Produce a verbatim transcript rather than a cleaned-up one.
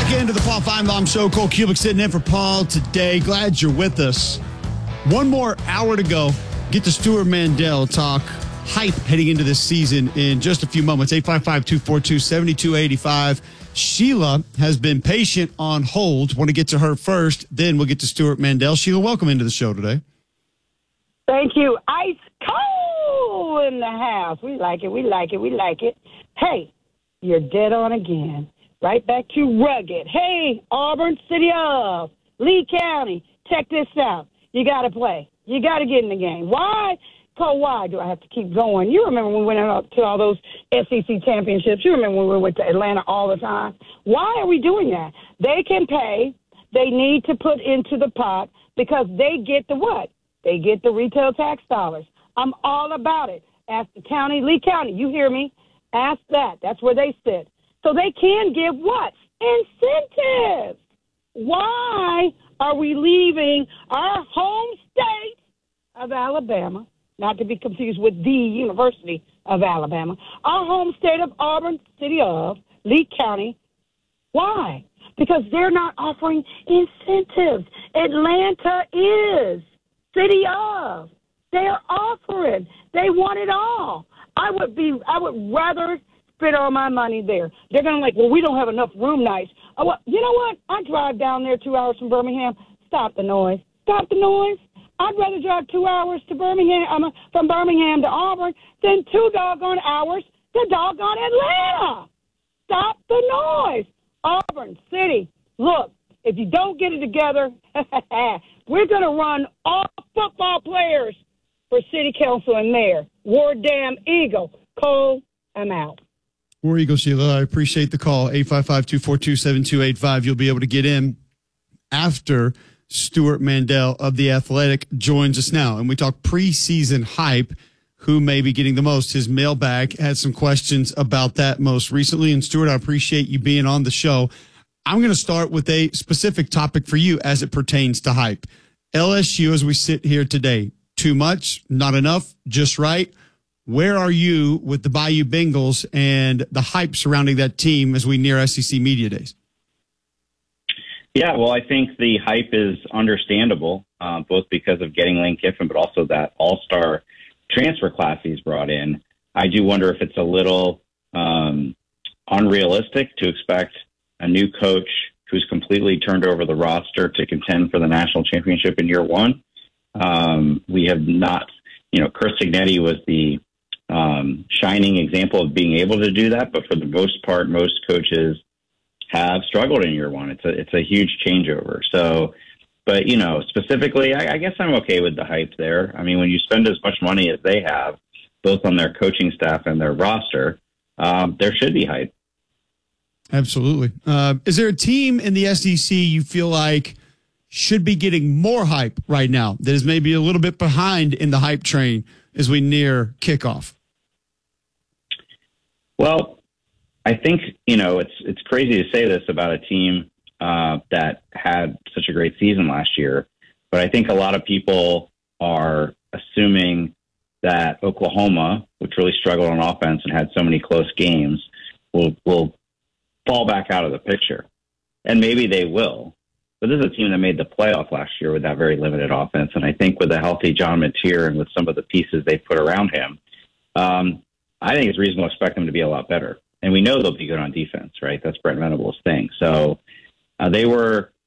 Back into the Paul Feinbaum Show. Cole Cubic sitting in for Paul today. Glad you're with us. One more hour to go. Get to Stewart Mandel talk hype heading into this season in just a few moments. eight five five, two four two, seven two eight five. Sheila has been patient on hold. Want to get to her first, then we'll get to Stewart Mandel. Sheila, welcome into the show today. Thank you. Ice cold in the house. We like it. We like it. We like it. Hey, you're dead on again. Right back to rugged. Hey, Auburn, City of Lee County. Check this out. You got to play. You got to get in the game. Why? Cole, why do I have to keep going? You remember when we went out to all those S E C championships. You remember when we went to Atlanta all the time. Why are we doing that? They can pay. They need to put into the pot because they get the what? They get the retail tax dollars. I'm all about it. Ask the county, Lee County, you hear me? Ask that. That's where they sit. So they can give what? Incentives. Why are we leaving our home state of Alabama, not to be confused with the University of Alabama, our home state of Auburn, City of Lee County? Why? Because they're not offering incentives. Atlanta is. City of. They're offering. They want it all. I would be. I would rather spend all my money there. They're going to like, well, we don't have enough room nights. Oh, well, you know what? I drive down there two hours from Birmingham. Stop the noise. Stop the noise. I'd rather drive two hours to Birmingham, um, from Birmingham to Auburn than two doggone hours to doggone Atlanta. Stop the noise. Auburn City. Look, if you don't get it together, we're going to run all football players for city council and mayor. War damn Eagle. Cole, I'm out. War Eagle, Sheila. I appreciate the call. eight five five, two four two, seven two eight five. You'll be able to get in after Stewart Mandel of The Athletic joins us now. And we talk preseason hype, who may be getting the most. His mailbag had some questions about that most recently. And Stewart, I appreciate you being on the show. I'm going to start with a specific topic for you as it pertains to hype. L S U, as we sit here today, too much, not enough, just right. Where are you with the Bayou Bengals and the hype surrounding that team as we near S E C Media Days? Yeah, well, I think the hype is understandable, uh, both because of getting Lane Kiffin, but also that all-star transfer class he's brought in. I do wonder if it's a little um, unrealistic to expect a new coach who's completely turned over the roster to contend for the national championship in year one. Um, we have not, you know, Chris Signetti was the um, shining example of being able to do that, but for the most part, most coaches have struggled in year one. It's a it's a huge changeover. So, but, you know, specifically, I, I guess I'm okay with the hype there. I mean, when you spend as much money as they have, both on their coaching staff and their roster, um, there should be hype. Absolutely. Uh, is there a team in the S E C you feel like should be getting more hype right now that is maybe a little bit behind in the hype train as we near kickoff? Well, I think, you know, it's it's crazy to say this about a team uh, that had such a great season last year, but I think a lot of people are assuming that Oklahoma, which really struggled on offense and had so many close games, will will fall back out of the picture. And maybe they will. But this is a team that made the playoff last year with that very limited offense. And I think with a healthy John Mateer and with some of the pieces they put around him, um, I think it's reasonable to expect them to be a lot better. And we know they'll be good on defense, right? That's Brent Venables' thing. So uh, they were